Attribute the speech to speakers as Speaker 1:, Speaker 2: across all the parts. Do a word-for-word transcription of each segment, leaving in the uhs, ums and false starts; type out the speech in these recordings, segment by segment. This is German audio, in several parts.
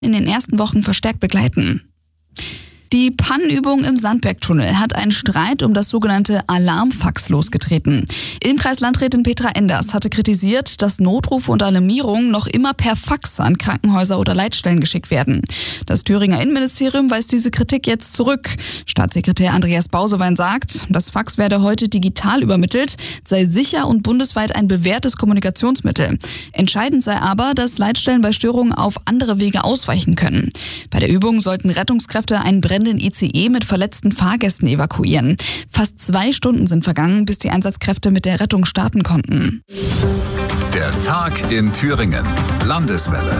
Speaker 1: in den ersten Wochen verstärkt begleiten. Die Pannenübung im Sandbergtunnel hat einen Streit um das sogenannte Alarmfax losgetreten. Ilm-Kreis-Landrätin Petra Enders hatte kritisiert, dass Notrufe und Alarmierungen noch immer per Fax an Krankenhäuser oder Leitstellen geschickt werden. Das Thüringer Innenministerium weist diese Kritik jetzt zurück. Staatssekretär Andreas Bausewein sagt, das Fax werde heute digital übermittelt, sei sicher und bundesweit ein bewährtes Kommunikationsmittel. Entscheidend sei aber, dass Leitstellen bei Störungen auf andere Wege ausweichen können. Bei der Übung sollten Rettungskräfte einen brennenden I C E mit verletzten Fahrgästen evakuieren. Fast zwei Stunden sind vergangen, bis die Einsatzkräfte mit der Rettung starten konnten.
Speaker 2: Der Tag in Thüringen. Landeswelle.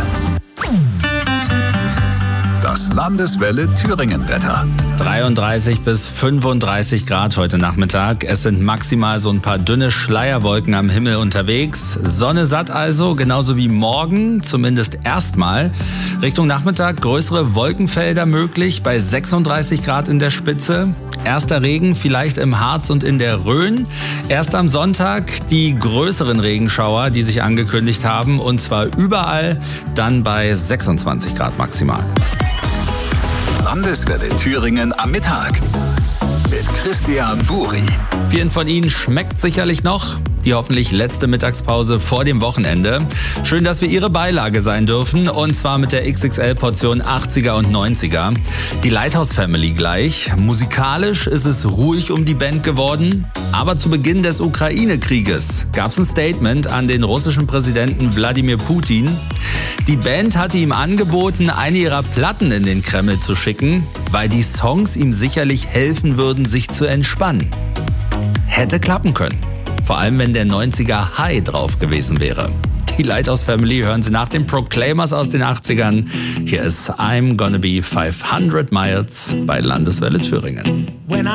Speaker 2: Das Landeswelle Thüringen-Wetter.
Speaker 3: dreiunddreißig bis fünfunddreißig Grad heute Nachmittag. Es sind maximal so ein paar dünne Schleierwolken am Himmel unterwegs. Sonne satt also, genauso wie morgen, zumindest erstmal. Richtung Nachmittag größere Wolkenfelder möglich bei sechsunddreißig Grad in der Spitze. Erster Regen vielleicht im Harz und in der Rhön. Erst am Sonntag die größeren Regenschauer, die sich angekündigt haben, und zwar überall, dann bei sechsundzwanzig Grad maximal.
Speaker 2: Landeswelle Thüringen am Mittag mit Christian Buri.
Speaker 3: Vielen von Ihnen schmeckt sicherlich noch die hoffentlich letzte Mittagspause vor dem Wochenende. Schön, dass wir Ihre Beilage sein dürfen, und zwar mit der X X L-Portion achtziger und neunziger. Die Lighthouse Family gleich. Musikalisch ist es ruhig um die Band geworden, aber zu Beginn des Ukraine-Krieges gab es ein Statement an den russischen Präsidenten Wladimir Putin. Die Band hatte ihm angeboten, eine ihrer Platten in den Kreml zu schicken, weil die Songs ihm sicherlich helfen würden, sich zu entspannen. Hätte klappen können. Vor allem, wenn der neunziger High drauf gewesen wäre. Die Lighthouse Family hören Sie nach den Proclaimers aus den achtzigern. Hier ist I'm Gonna Be fünfhundert Miles bei Landeswelle Thüringen.